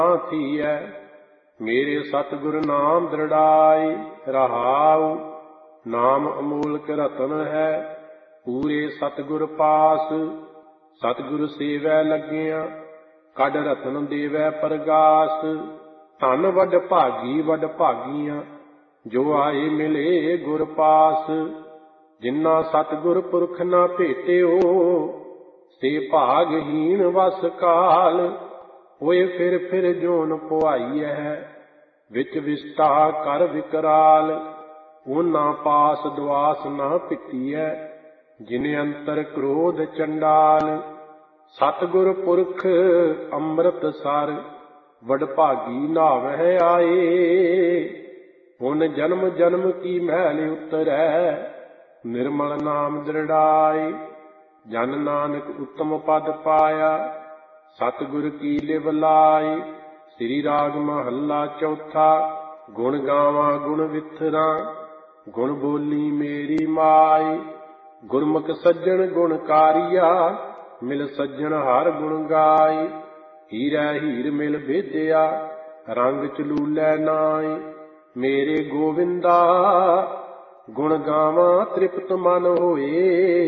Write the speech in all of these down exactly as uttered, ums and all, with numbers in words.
थीऐ। मेरे सतगुर नाम दृढ़ाई रहाऊ। नाम अमोलक रतन है पूरे सतगुर पास। सतगुर सेवै लगिया कड रतन देवै परगास। धन वड भागी वड भागियां जो आए मिले गुर पास। जिन्ना सतगुर पुरख न भेटियो से भागहीन वस काल। होए फिर फिर जोन पुआई है विच विस्टा कर विकराल। ओना पास दुआस न पिटीऐ जिने अंतर क्रोध चंडाल। सतगुर पुरख अमृत सर वडभागी नावै आए। हुन जन्म जन्म की मैल उतरै निर्मल नाम दृढ़ाई। जन नानक उत्तम पद पाया सतगुर की लिव लाई। श्री राग महला चौथा। गुण गावां गुण विथरा गुण बोली मेरी माई। गुरमुख सज्जन गुणकारिया मिल सज्जन हर गुण गाई। हीरै हीर मिल भेदिया रंग चलूलै नाई। मेरे गोविंदा गुण गावां तृप्त मन होए।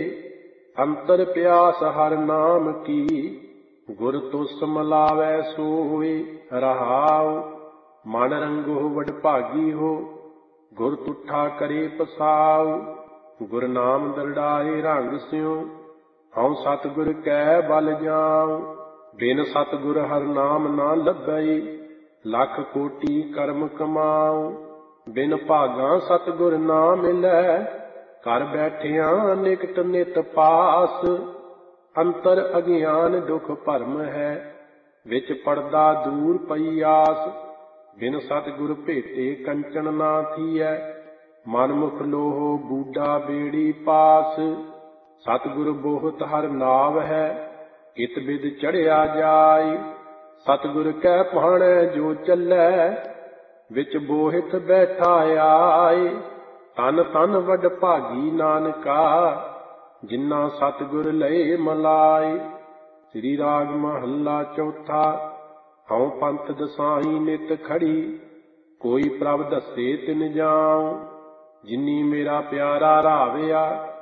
अंतर प्यास हर नाम की गुर तुस मलावै सोए। रहाऊ मन रंगो वडभागी हो गुर तुठा करे पसाऊ। गुर नाम दरड़ाए रंग स्यों हऊँ सतगुर कै बल जाऊं। बिन सतगुर हर नाम ना लभई लख कोटि कर्म कमाऊं। बिन भागां सतगुर ना मिलै कर बैठिया निकट नित पास। अंतर अज्ञान दुख भरम है विच पड़दा दूर पई आस। बिन सतगुर भेटे कंचन ना थीऐ मन मुख लोहो बूढ़ा बेड़ी पास। सतगुर बोहत हर नाव है इत बिद चढ़िया जाई। सतगुर कै भाणै जो चलै विच बोहित बैठा आए। तन तन वड भागी नानका जिन्ना सतगुर लए मलाई। श्री राग महला चौथा। हऊँ पंथ दसाई नित खड़ी कोई प्रभ दसे तिन जाऊं। जिन्नी मेरा प्यारा राविया